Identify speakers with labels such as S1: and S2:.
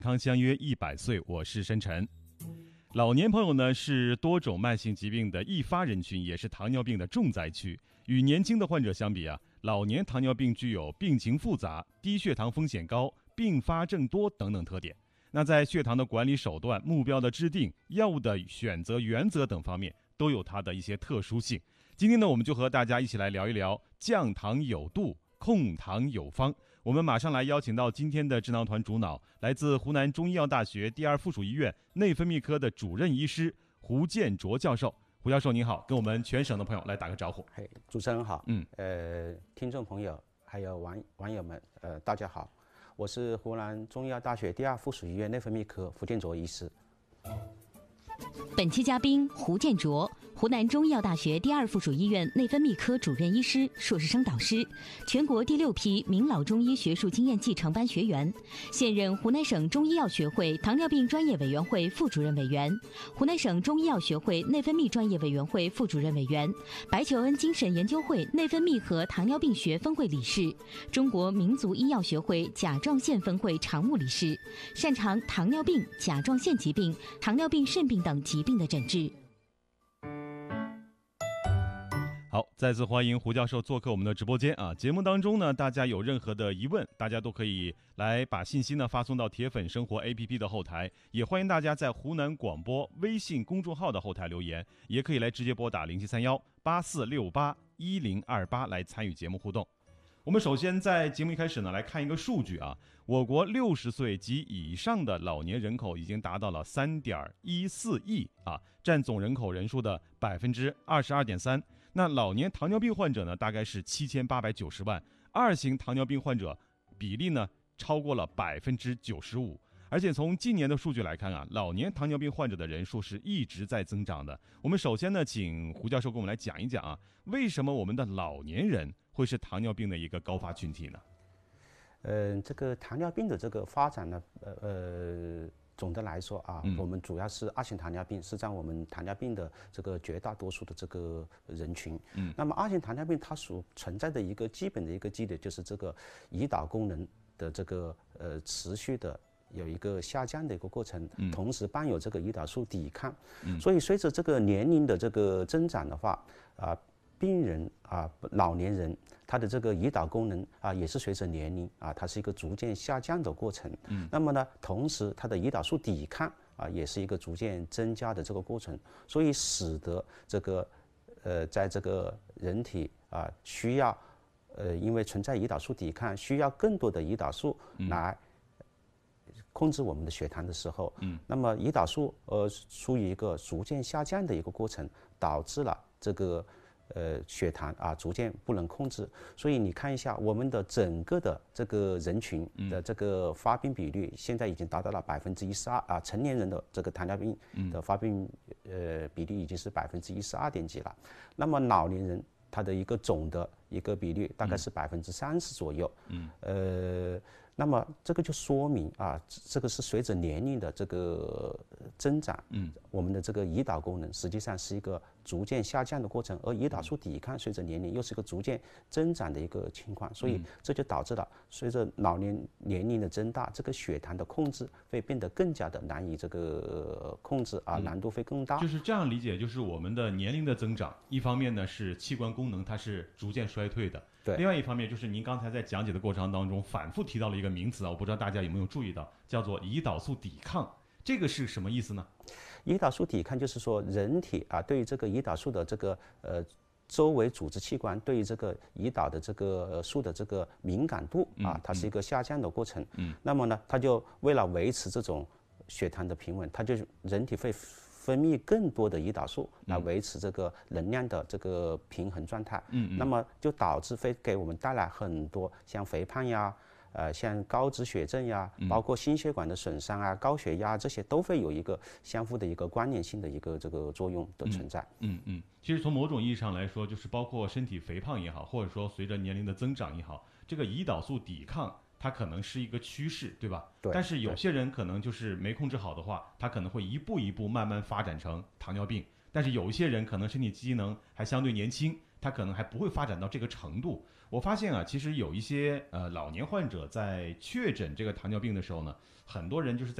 S1: 康相约100岁，我是申晨。老年朋友呢是多种慢性疾病的易发人群，也是糖尿病的重灾区。与年轻的患者相比啊，老年糖尿病具有病情复杂、低血糖风险高、并发症多等等特点。那在血糖的管理手段、目标的制定、药物的选择原则等方面，都有它的一些特殊性。今天呢，我们就和大家一起来聊一聊降糖有度、控糖有方。我们马上来邀请到今天的智囊团主脑，来自湖南中医药大学第2附属医院内分泌科的主任医师胡建卓教授。胡教授您好，跟我们全省的朋友来打个招呼。
S2: 主持人好，听众朋友还有网友们，大家好，我是湖南中医药大学第2附属医院内分泌科胡建卓医师。
S3: 本期嘉宾胡建卓，湖南中医药大学第2附属医院内分泌科主任医师、硕士生导师，全国第6批名老中医学术经验继承班学员，现任湖南省中医药学会糖尿病专业委员会副主任委员，湖南省中医药学会内分泌专业委员会副主任委员，白求恩精神研究会内分泌和糖尿病学分会理事，中国民族医药学会甲状腺分会常务理事，擅长糖尿病、甲状腺疾病、糖尿病肾病等疾病的诊治。
S1: 好，再次欢迎胡教授做客我们的直播间啊！节目当中呢，大家有任何的疑问，大家都可以来把信息呢发送到铁粉生活 APP 的后台，也欢迎大家在湖南广播微信公众号的后台留言，也可以来直接拨打073184681028来参与节目互动。我们首先在节目一开始呢，来看一个数据啊，我国60岁及以上的老年人口已经达到了3.14亿啊，占总人口人数的22.3%。那老年糖尿病患者呢，大概是7890万，2型糖尿病患者比例呢超过了95%。而且从今年的数据来看啊，老年糖尿病患者的人数是一直在增长的。我们首先呢，请胡教授给我们来讲一讲啊，为什么我们的老年人会是糖尿病的一个高发群体呢？
S2: 这个糖尿病的这个发展呢，总的来说啊，我们主要是2型糖尿病是占我们糖尿病的这个绝大多数的这个人群。那么2型糖尿病它所存在的一个基本的一个基点就是这个胰岛功能的这个持续的有一个下降的一个过程，同时伴有这个胰岛素抵抗。所以随着这个年龄的这个增长的话，病人老年人他的这个胰岛功能也是随着年龄它是一个逐渐下降的过程。那么呢，同时他的胰岛素抵抗也是一个逐渐增加的这个过程，所以使得这个在这个人体需要因为存在胰岛素抵抗，需要更多的胰岛素来控制我们的血糖的时候，那么胰岛素处于一个逐渐下降的一个过程，导致了这个血糖逐渐不能控制。所以你看一下我们的整个的这个人群的这个发病比率，现在已经达到了12%成年人的这个糖尿病的发病比例已经是12%点几了。那么老年人他的一个总的一个比率大概是30%左右。那么这个就说明这个是随着年龄的这个增长，我们的这个胰岛功能实际上是一个逐渐下降的过程，而胰岛素抵抗随着年龄又是一个逐渐增长的一个情况，所以这就导致了随着老年年龄的增大，这个血糖的控制会变得更加的难以这个控制难度会更大。
S1: 就是这样理解，就是我们的年龄的增长，一方面呢是器官功能它是逐渐衰退的，
S2: 对，
S1: 另外一方面就是您刚才在讲解的过程当中反复提到了一个名词我不知道大家有没有注意到，叫做胰岛素抵抗，这个是什么意思呢？
S2: 胰岛素抵抗就是说人体对于这个胰岛素的这个周围组织器官对于这个胰岛的这个素的这个敏感度它是一个下降的过程。那么呢，它就为了维持这种血糖的平稳，它就人体会分泌更多的胰岛素来维持这个能量的这个平衡状态。那么就导致会给我们带来很多像肥胖呀。像高脂血症呀，包括心血管的损伤高血压这些都会有一个相互的一个关联性的一个这个作用的存在。
S1: 其实从某种意义上来说，就是包括身体肥胖也好，或者说随着年龄的增长也好，这个胰岛素抵抗它可能是一个趋势，对吧？
S2: 对。
S1: 但是有些人可能就是没控制好的话，他可能会一步一步慢慢发展成糖尿病。但是有一些人可能身体机能还相对年轻，他可能还不会发展到这个程度。 我发现啊，其实有一些老年患者在确诊这个糖尿病的时候呢，很多人就是在